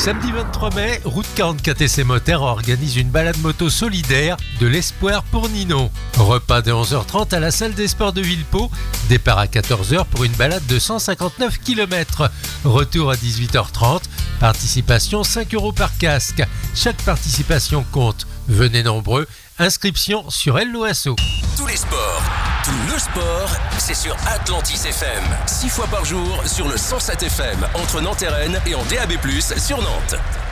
Samedi 23 mai, Route 44 essais moteur organise une balade moto solidaire de l'espoir pour Ninon. Repas de 11h30 à la salle des sports de Villepot. Départ à 14h pour une balade de 159 km. Retour à 18h30. Participation 5 € par casque. Chaque participation compte. Venez nombreux. Inscription sur Helloasso. Tous les sports, tout le sport, c'est sur Atlantis FM. 6 fois par jour sur le 107 FM entre Nantes et Rennes et en DAB+, sur Nantes.